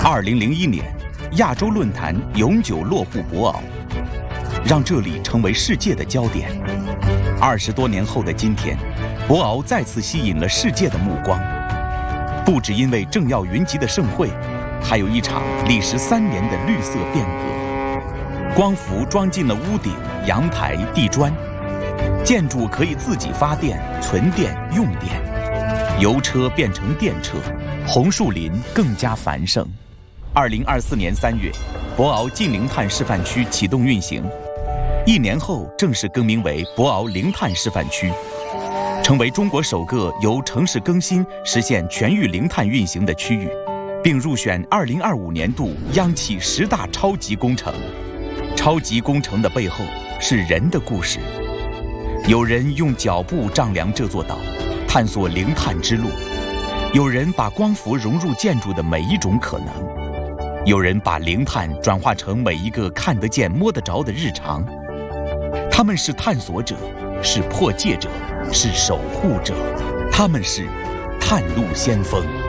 2001年，亚洲论坛永久落户博鳌，让这里成为世界的焦点。20多年后的今天，博鳌再次吸引了世界的目光，不只因为政要云集的盛会，还有一场历时3年的绿色变革。光伏装进了屋顶、阳台、地砖，建筑可以自己发电、存电、用电，油车变成电车，红树林更加繁盛。2024年3月，博鳌近零碳示范区启动运行，1年后正式更名为博鳌零碳示范区，成为中国首个由城市更新实现全域零碳运行的区域，并入选2025年度央企10大超级工程。超级工程的背后是人的故事，有人用脚步丈量这座岛，探索零碳之路；有人把光伏融入建筑的每一种可能；有人把零碳转化成每一个看得见摸得着的日常。他们是探索者，是破戒者，是守护者，他们是探路先锋。